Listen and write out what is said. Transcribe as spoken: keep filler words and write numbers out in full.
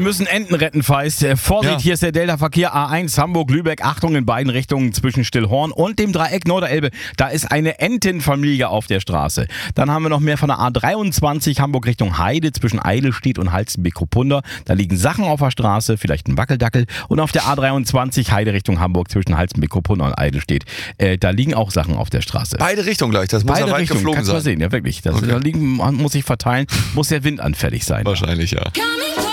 müssen Enten retten, Feist. Äh, Vorsicht, Ja. hier ist der Delta-Verkehr A eins Hamburg-Lübeck. Achtung in beiden Richtungen zwischen Stillhorn und dem Dreieck Norderelbe. Da ist eine Entenfamilie auf der Straße. Dann haben wir noch mehr von der A dreiundzwanzig Hamburg Richtung Heide zwischen Eidelstedt und Halstenbeck-Kuppunder. Da liegen Sachen auf der Straße, vielleicht ein Wackeldackel. Und auf der A dreiundzwanzig Heide Richtung Hamburg zwischen Halstenbeck-Kuppunder und Eidelstedt. Äh, da liegen auch Sachen auf der Straße. Beide Richtungen gleich, das muss Beide ja weit Richtungen, geflogen kannst du mal sein. sehen, ja wirklich. Das, Okay. Da liegen, muss sich verteilen, muss der Wind anfällig sein. Wahrscheinlich, ja. Coming